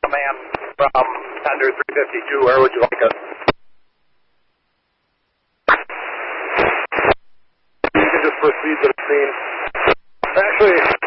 command from Thunder 352. Where would you like us? You can just proceed to the scene. Actually,